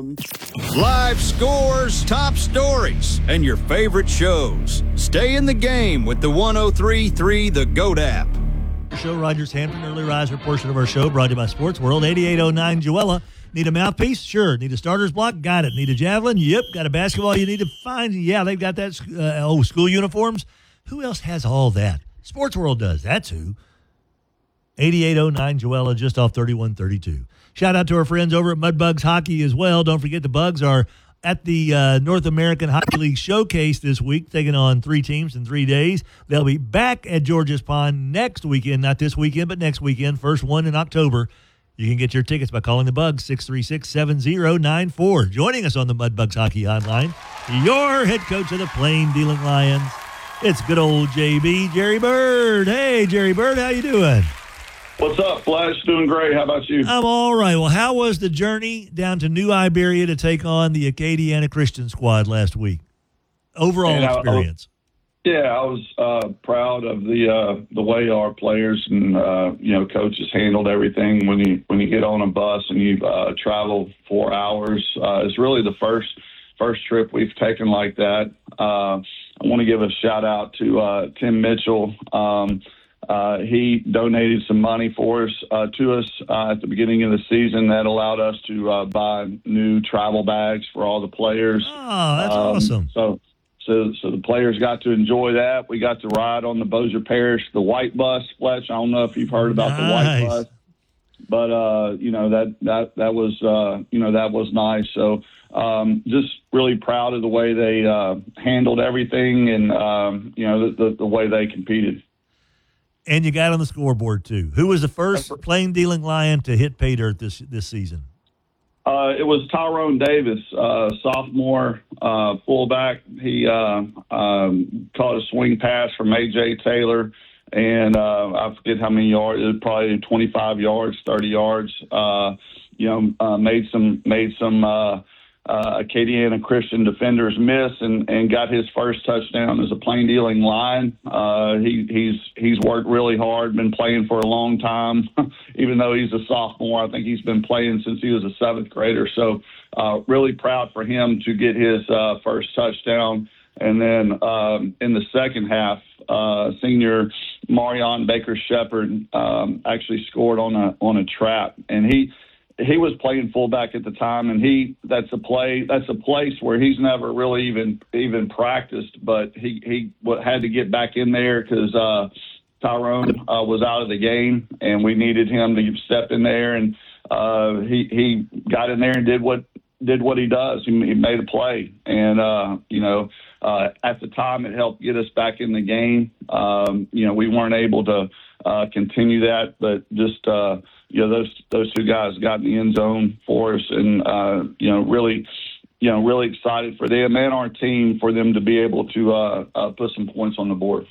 BlueRadio.com. Live scores, top stories, and your favorite shows. Stay in the game with the 103.3 The GOAT app. Show Rogers Hampton early riser portion of our show brought to you by Sports World. 8809 Joella. Need a mouthpiece? Sure. Need a starter's block? Got it. Need a javelin? Yep. Got a basketball you need to find? Yeah, they've got that. School uniforms? Who else has all that? Sports World does. That's who. 8809 Joella, just off 3132. Shout out to our friends over at Mudbugs Hockey as well. Don't forget the Bugs are at the North American Hockey League Showcase this week, taking on 3 teams in 3 days. They'll be back at Georges Pond next weekend, not this weekend, but next weekend, first one in October. You can get your tickets by calling the Bugs, 636-7094. Joining us on the Mudbugs Hockey Hotline, your head coach of the Plain Dealing Lions. It's good old JB, Jerry Bird. Hey, Jerry Bird, how you doing? What's up, Flash? Doing great. How about you? I'm all right. Well, how was the journey down to New Iberia to take on the Acadiana Christian squad last week? Overall experience. I was proud of the way our players and coaches handled everything. When you get on a bus and you travel 4 hours, it's really the first trip we've taken like that. I want to give a shout out to Tim Mitchell. He donated some money to us at the beginning of the season that allowed us to buy new travel bags for all the players. Oh, that's awesome. So the players got to enjoy that. We got to ride on the Bossier Parish, the white bus, Fletch. I don't know if you've heard about the white bus, but that was nice. So just really proud of the way they handled everything and the way they competed. And you got on the scoreboard, too. Who was the first Plain Dealing Lion to hit pay dirt this season? It was Tyrone Davis, sophomore fullback. He caught a swing pass from A.J. Taylor, and I forget how many yards. It was probably 25 yards, 30 yards. Made some Acadiana Christian defenders miss and got his first touchdown as a Plain Dealing Lion. He's worked really hard, been playing for a long time. Even though he's a sophomore, I think he's been playing since he was a 7th grader. So really proud for him to get his first touchdown. And then in the second half, senior Marion Baker-Shepherd actually scored on a trap, and he was playing fullback at the time, and that's a place where he's never really even practiced, but he had to get back in there because Tyrone was out of the game, and we needed him to step in there, and he got in there and did what he does. He made a play, and at the time it helped get us back in the game. We weren't able to continue that, but just those 2 guys got in the end zone for us, and really excited for them and our team for them to be able to put some points on the board.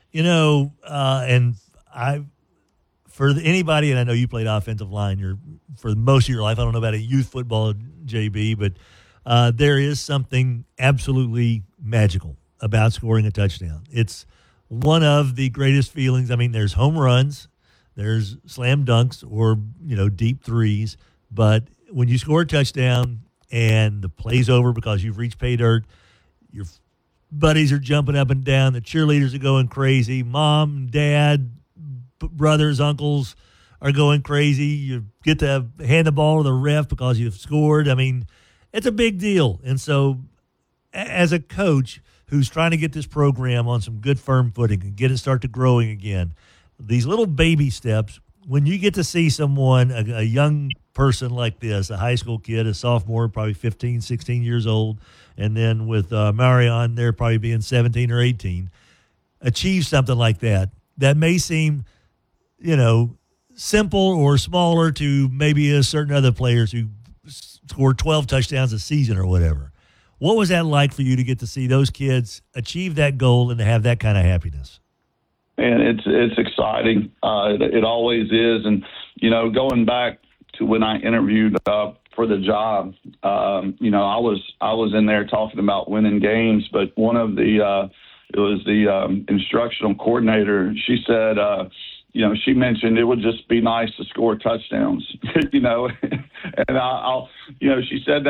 Anybody, and I know you played offensive line for most of your life. I don't know about a youth football, JB, but there is something absolutely magical about scoring a touchdown. It's one of the greatest feelings. I mean, there's home runs, there's slam dunks or, deep threes. But when you score a touchdown and the play's over because you've reached pay dirt, your buddies are jumping up and down, the cheerleaders are going crazy, mom, dad, brothers, uncles are going crazy. You get to hand the ball to the ref because you've scored. I mean, it's a big deal. And so as a coach who's trying to get this program on some good firm footing and get it start to growing again, these little baby steps, when you get to see someone, a young person like this, a high school kid, a sophomore, probably 15, 16 years old, and then with Marion there probably being 17 or 18, achieve something like that may seem, simple or smaller to maybe a certain other players who scored 12 touchdowns a season or whatever. What was that like for you to get to see those kids achieve that goal and to have that kind of happiness? And it's exciting. It always is. And, going back to when I interviewed for the job, I was in there talking about winning games, but one of the it was the instructional coordinator. She said, she mentioned it would just be nice to score touchdowns, and she said that.